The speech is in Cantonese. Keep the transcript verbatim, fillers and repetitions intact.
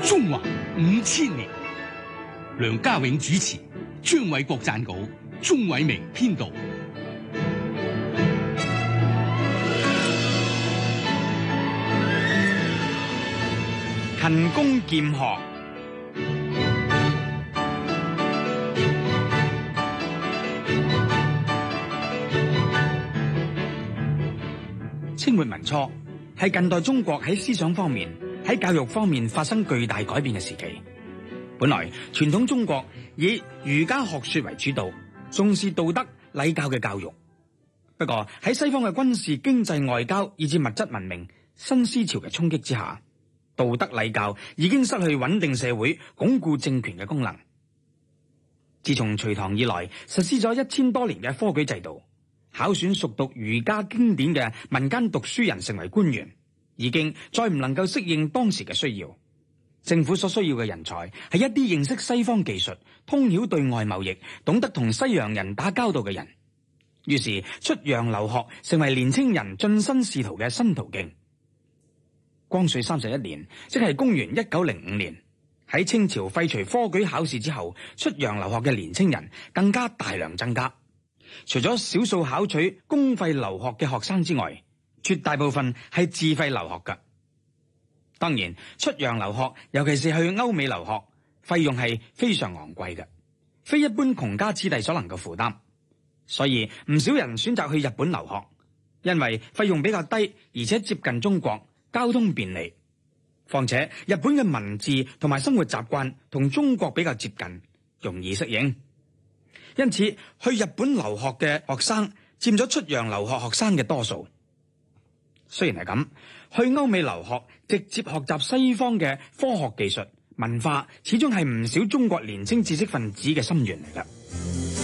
中華五千年，梁家永主持，張偉國撰稿，鍾偉明編導。 勤工儉學。清末民初係近代中國喺思想方面、喺教育方面發生巨大改變嘅時期。本來傳統中國以儒家學說為主導，重視道德禮教嘅教育。不過喺西方嘅軍事、經濟、外交以至物質文明新思潮嘅衝擊之下，道德禮教已經失去穩定社會、鞏固政權嘅功能。自從隋唐以來，實施咗一千多年嘅科舉制度，考選熟讀儒家經典嘅民間讀書人成為官員，已經再唔能夠適應當時嘅需要。政府所需要嘅人才係一啲認識西方技術、通曉對外貿易、懂得同西洋人打交道嘅人。於是出洋留學成為年青人晉身仕途嘅新途徑。光緒三十一年，即係公元一九零五年，喺清朝廢除科舉考試之後，出洋留學嘅年青人更加大量增加。除咗少數考取公費留學嘅學生之外，絕大部分係自費留學㗎。當然，出洋留學，尤其是去歐美留學，費用係非常昂貴嘅，非一般窮家子弟所能夠負擔。所以唔少人選擇去日本留學，因為費用比較低，而且接近中國，交通便利。況且日本嘅文字同埋生活習慣同中國比較接近，容易適應。因此去日本留學嘅學生佔咗出洋留學學生嘅多數。雖然係咁，去歐美留學直接學習西方嘅科學技術文化，始終係唔少中國年輕知識分子嘅心願嚟㗎。